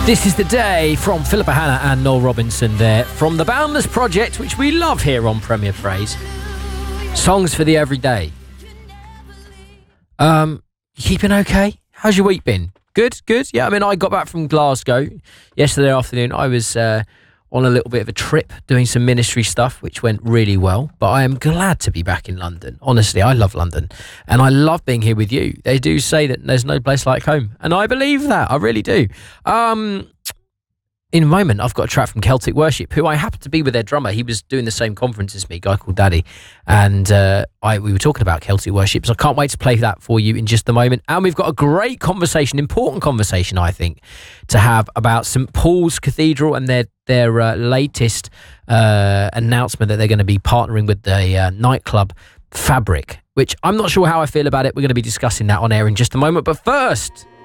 This is the Day from Philippa Hanna and Noel Robinson there from the Boundless Project, which we love here on Premier Praise. Songs for the everyday. You keeping okay? How's your week been? Good? Yeah, I mean, I got back from Glasgow yesterday afternoon. I was on a little bit of a trip doing some ministry stuff, which went really well. But I am glad to be back in London. Honestly, I love London. And I love being here with you. They do say that there's no place like home. And I believe that. I really do. In a moment, I've got a track from Celtic Worship, who I happened to be with their drummer. He was doing the same conference as me, a guy called Daddy. And we were talking about Celtic Worship, so I can't wait to play that for you in just a moment. And we've got a great conversation, important conversation, I think, to have about St. Paul's Cathedral and their latest announcement that they're going to be partnering with the nightclub Fabric, which I'm not sure how I feel about it. We're going to be discussing that on air in just a moment. But first,